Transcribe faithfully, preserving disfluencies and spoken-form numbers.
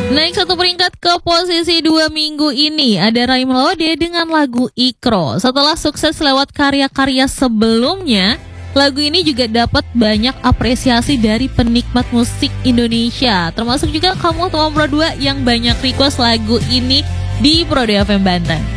Naik satu peringkat ke posisi dua minggu ini ada Ray Melode dengan lagu Ikro. Setelah sukses lewat karya-karya sebelumnya, lagu ini juga dapat banyak apresiasi dari penikmat musik Indonesia, termasuk juga kamu teman Pro dua yang banyak request lagu ini di Pro dua F M Banten.